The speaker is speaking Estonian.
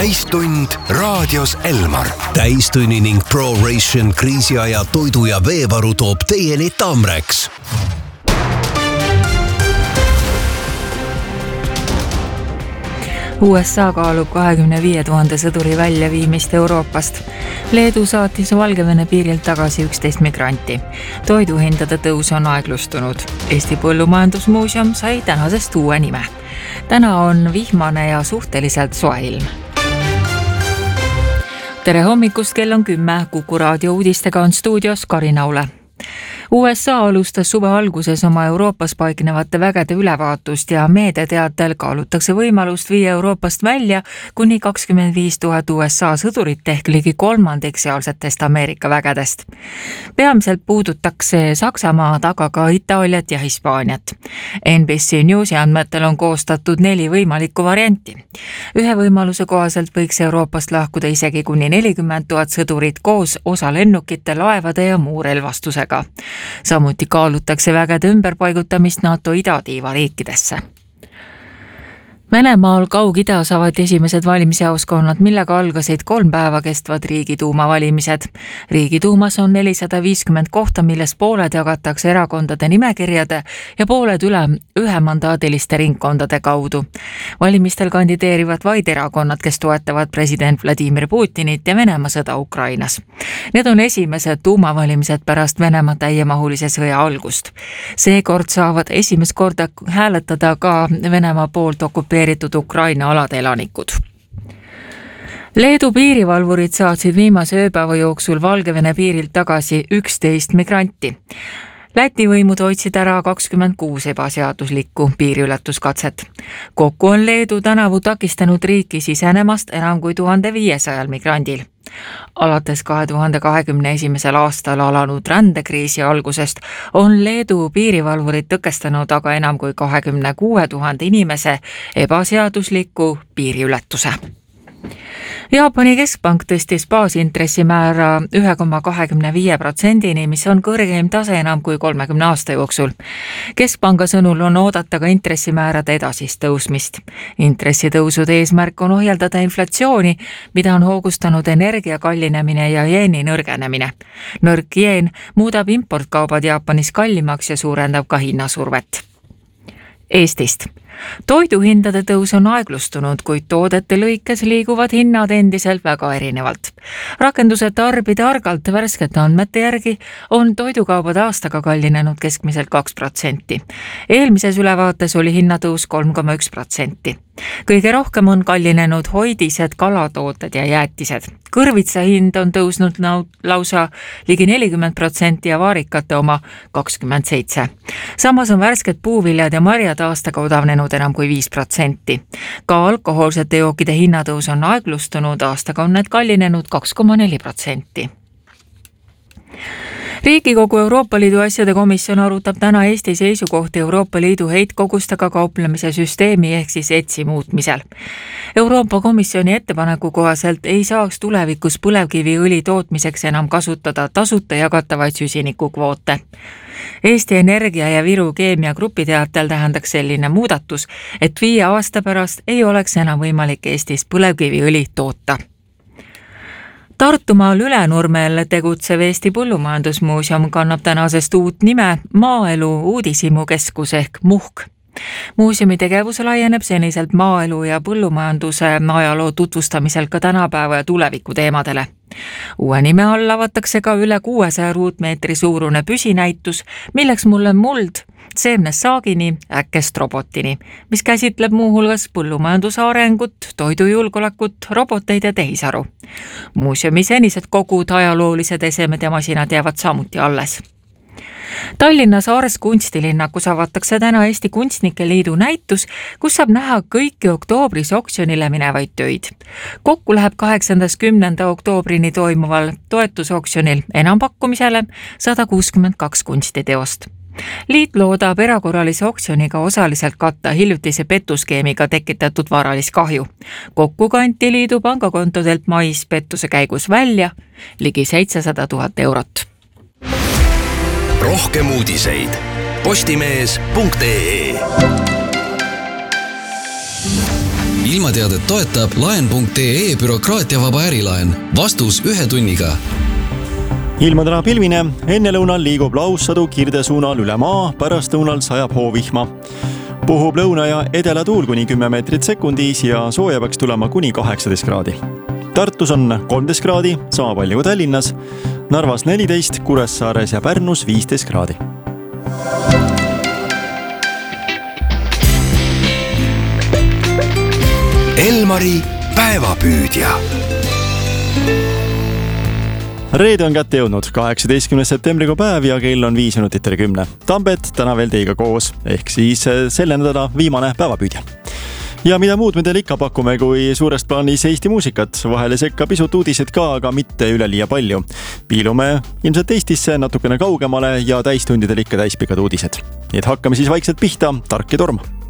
täistund raadios Elmar. Täistunni ning ProRation kriisiaja toidu ja veevaru toob teieni Tamreks. USA kaalub 25 000 sõduri väljaviimist Euroopast. Leedu saatis Valgevene piirilt tagasi 11 migranti. Toiduhindade tõus on aeglustunud. Eesti Põllumajandusmuuseum sai tänasest uue nime. Täna on vihmane ja suhteliselt soe ilm. Tere hommikust, kell on 10. Kuku raadio uudistega on stuudios Karin Aule. USA alustas suve alguses oma Euroopas paiknevate vägede ülevaatust ja meediateatel kaalutakse võimalust viia Euroopast välja kuni 25 000 USA sõdurit ehk ligi kolmandik sealsetest Ameerika vägedest. Peamiselt puudutakse Saksamaad, aga ka Itaaliat ja Hispaaniat. NBC Newsi andmetel on koostatud 4 võimalikku varianti. Ühe võimaluse kohaselt võiks Euroopast lahkuda isegi kuni 40 000 sõdurit koos osa lennukite, laevade ja muu relvastusega. Samuti kaalutakse vägede ümberpaigutamist NATO idatiiva riikidesse. Venemaal Kaug-Idas avati esimesed valimisjaoskonnad, millega algasid 3 päeva kestvad Riigiduuma valimised. Riigiduumas on 450 kohta, milles pooled jagatakse erakondade nimekirjade ja pooled üle ühemandaadiliste ringkondade kaudu. Valimistel kandideerivad vaid erakonnad, kes toetavad president Vladimir Putinit ja Venemaa sõda Ukrainas. Need on esimesed tuumavalimised pärast Venemaa täiemahulise sõja algust. Seekord saavad esimest korda hääletada ka Venemaa poolt okupeeritud Ukraina alade elanikud. Leedu piirivalvurid saatsid viimase ööpäeva jooksul Valgevene piirilt tagasi 11 migranti. Läti võimud hoidsid ära 26 ebaseaduslikku piiriületuskatset. Kokku on Leedu tänavu takistanud riiki sisenemast enam kui 1500 migrandil. Alates 2021. aastal alanud rändekriisi algusest on Leedu piirivalvurid tõkestanud aga enam kui 26 000 inimese ebaseadusliku piiriületuse. Jaapani keskpank tõstis baasintressimäära 1,25%-ni, mis on kõrgeim tase enam kui 30 aasta jooksul. Keskpanga sõnul on oodata ka intressimäärade edasist tõusmist. Intressitõusude eesmärk on ohjeldada inflatsiooni, mida on hoogustanud energia kallinemine ja jeeni nõrgenemine. Nõrk jeen muudab importkaubad Jaapanis kallimaks ja suurendab ka hinnasurvet. Eestist. Toiduhindade tõus on aeglustunud, kuid toodete lõikes liiguvad hinnad endiselt väga erinevalt. Rakenduse Tarbi targalt värskete andmete järgi on toidukaubad aastaga kallinenud keskmiselt 2%. Eelmises ülevaates oli hinnatõus 3,1%. Kõige rohkem on kallinenud hoidised, kalatooted ja jäätised. Kõrvitsa hind on tõusnud lausa ligi 40% ja vaarikate oma 27%. Samas on värsked puuviljad ja marjad aastaga odavnenud enam kui 5%. Ka alkohoolsete jookide hinnatõus on aeglustunud, aastaga on need kallinenud 2,4%. Riigikogu Euroopa Liidu asjade komisjon arutab täna Eesti seisukohti Euroopa Liidu heitkogustega kauplemise süsteemi ehk siis ETSi muutmisel. Euroopa Komisjoni ettepaneku kohaselt ei saaks tulevikus põlevkiviõli tootmiseks enam kasutada tasuta jagatavaid süsinikukvoote. Eesti Energia ja Viru Keemiagrupi teatel tähendaks selline muudatus, et 5 aasta pärast ei oleks enam võimalik Eestis põlevkiviõli toota. Tartumaal Ülenurmel tegutsev Eesti Põllumajandusmuuseum kannab tänasest uut nime Maaelu uudishimukeskus ehk MUHK. Muuseumi tegevus laieneb seniselt maaelu ja põllumajanduse ajaloo tutvustamisel ka tänapäeva ja tuleviku teemadele. Uue nime all avatakse ka üle 600 ruutmeetri suurune püsinäitus, milleks mulle muld seemnest saagini äkkest robotini, mis käsitleb muuhulgas põllumajanduse arengut, toidujulgeolekut, roboteid ja tehisaru. Muuseumi senised kogud, ajaloolised esemed ja masinad jäävad samuti alles. Tallinnas Ars kunstilinnakus avatakse täna Eesti Kunstnike Liidu näitus, kus saab näha kõiki oktoobris oksjonile minevaid töid. Kokku läheb 8.–10. oktoobrini toimuval toetusoksjonil enampakkumisele 162 kunstiteost. Liit loodab erakorralise oksjoniga osaliselt katta hiljutise petuskeemiga tekitatud varalist kahju. Kokku kanti liidu pangakontodelt mais pettuse käigus välja ligi 700 000 eurot. Rohkem uudiseid postimees.ee ilmateadet toetab laen.ee bürokraatiavaba ärilaen. Vastus 1 tunniga. Ilma täna pilvine, enne lõunal liigub laussadu Kirde suunal üle maa, pärast lõunal sajab hoovihma. Puhub lõuna ja edela tuul kuni 10 meetrit sekundis ja sooja peaks tulema kuni 18 kraadi. Tartus on 13 kraadi, sama palju kui Tallinnas, Narvas 14, Kuressaares ja Pärnus 15 kraadi. Elmari päevapüüdja. Reede on kätte jõudnud 18. septembriga päev ja kell on 5 minutit üle 10. Tambet täna veel teiega koos, ehk siis selle nädala viimane päevapüüdja. Ja mida muud me teile ikka pakume kui suurest plaanis Eesti muusikat. Vahele sekka pisut uudised ka, aga mitte üleliia palju. Piilume ilmselt Eestisse natukene kaugemale ja täistundidel ikka täispikad uudised. Nii et hakkame siis vaikselt pihta, tark ja torm.